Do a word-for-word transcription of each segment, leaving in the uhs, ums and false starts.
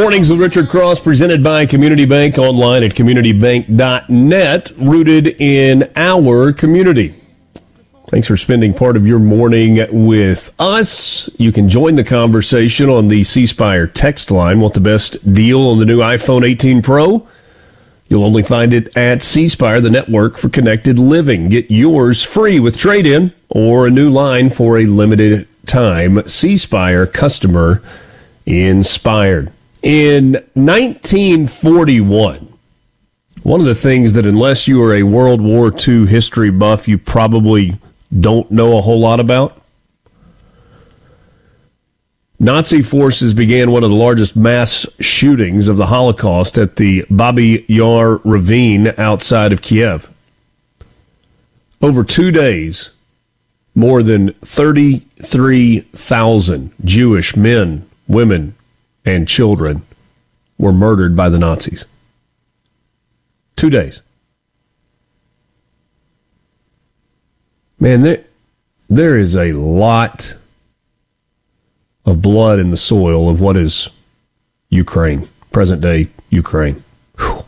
Mornings with Richard Cross, presented by Community Bank, online at community bank dot net, rooted in our community. Thanks for spending part of your morning with us. You can join the conversation on the C Spire text line. Want the best deal on the new iPhone eighteen Pro? You'll only find it at C Spire, the network for connected living. Get yours free with trade-in or a new line for a limited time. C Spire, customer inspired. In nineteen forty-one, one of the things that, unless you are a World War Two history buff, you probably don't know a whole lot about, Nazi forces began one of the largest mass shootings of the Holocaust at the Babi Yar ravine outside of Kiev. Over two days, more than thirty-three thousand Jewish men, women, and children were murdered by the Nazis. Two days. Man, there, there is a lot of blood in the soil of what is Ukraine, present-day Ukraine. Whew.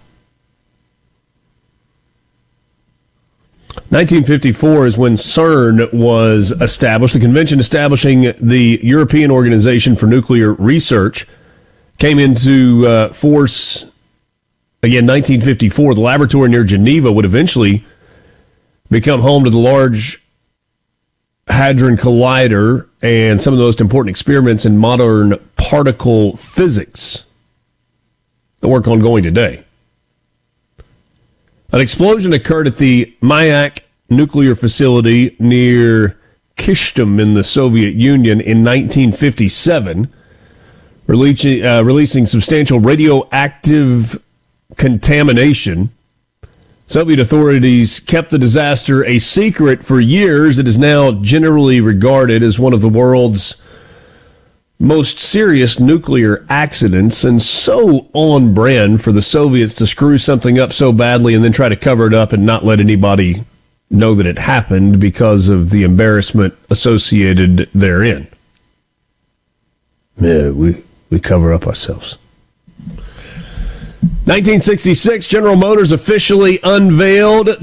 nineteen fifty-four is when CERN was established, the convention establishing the European Organization for Nuclear Research came into uh, force, again, nineteen fifty-four. The laboratory near Geneva would eventually become home to the Large Hadron Collider and some of the most important experiments in modern particle physics that work ongoing today. An explosion occurred at the Mayak nuclear facility near Kyshtym in the Soviet Union in nineteen fifty-seven, releasing, uh, releasing substantial radioactive contamination. Soviet authorities kept the disaster a secret for years. It is now generally regarded as one of the world's most serious nuclear accidents, and so on brand for the Soviets to screw something up so badly and then try to cover it up and not let anybody know that it happened because of the embarrassment associated therein. Yeah, we, we cover up ourselves. nineteen sixty-six, General Motors officially unveiled